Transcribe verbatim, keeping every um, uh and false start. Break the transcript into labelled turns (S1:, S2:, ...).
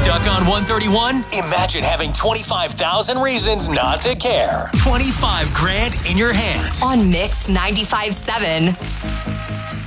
S1: Stuck on one thirty-one? Imagine having twenty-five thousand reasons not to care. twenty-five grand in your hand.
S2: On Mix ninety-five point seven.